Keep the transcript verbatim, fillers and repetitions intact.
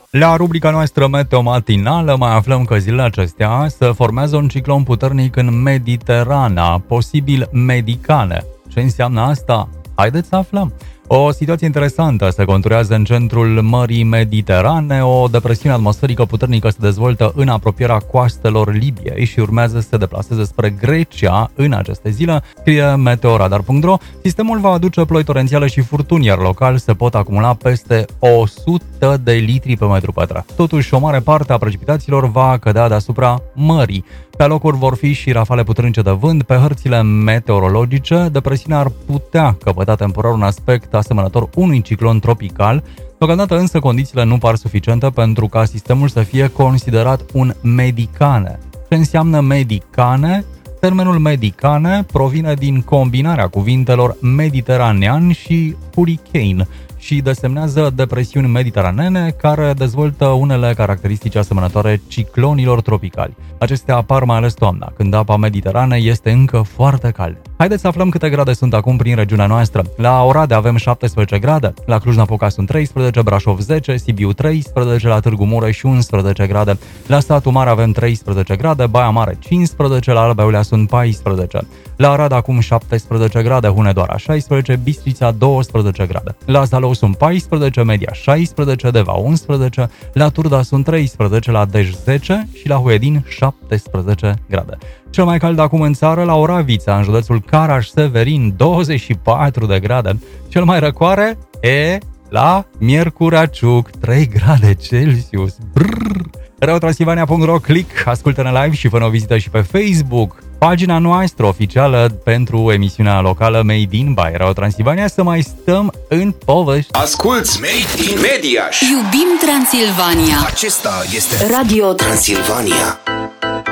La rubrica noastră meteo matinală mai aflăm că zilele acestea se formează un ciclon puternic în Mediterana, posibil Medicane. Ce înseamnă asta? Haideți să aflăm. O situație interesantă se conturează în centrul Mării Mediterane, o depresiune atmosferică puternică se dezvoltă în apropierea coastelor Libiei și urmează să se deplaseze spre Grecia în aceste zile, scrie meteoradar punct ro. Sistemul va aduce ploi torențiale și furtuni, iar local se pot acumula peste o sută de litri pe metru pătrat. Totuși, o mare parte a precipitațiilor va cădea deasupra mării. Pe alocuri vor fi și rafale puternice de vânt. Pe hărțile meteorologice, depresiunea ar putea căpăta temporar un aspect asemănător unui ciclon tropical. Deocamdată însă condițiile nu par suficiente pentru ca sistemul să fie considerat un medicane. Ce înseamnă medicane? Termenul medicane provine din combinarea cuvintelor mediteranean și hurricane și desemnează depresiuni mediteranene care dezvoltă unele caracteristici asemănătoare ciclonilor tropicali. Acestea apar mai ales toamna, când apa Mediteranei este încă foarte caldă. Haideți să aflăm câte grade sunt acum prin regiunea noastră. La Oradea avem șaptesprezece grade, la Cluj-Napoca sunt treisprezece, Brașov zece, Sibiu treisprezece, la Târgu Mureș unsprezece grade, la Satu Mare avem treisprezece grade, Baia Mare cincisprezece, la Alba Iulia sunt paisprezece, la Arad acum șaptesprezece grade, Hunedoara șaisprezece, Bistrița douăsprezece grade, la Zalău sunt paisprezece, Media șaisprezece, Deva unsprezece, la Turda sunt treisprezece, la Dej zece și la Huedin șaptesprezece grade. Cel mai cald acum în țară la Oravița, în județul Caraș-Severin, douăzeci și patru de grade. Cel mai răcoare e la Miercuraciuc, trei grade Celsius. Brrr. reotransilvania punct ro, click, ascultă-ne live și fă-ne o vizită și pe Facebook, pagina noastră oficială pentru emisiunea locală Made in by Reotransilvania, să mai stăm în povești. Asculți Made in Mediaș! Iubim Transilvania! Acesta este Radio Transilvania.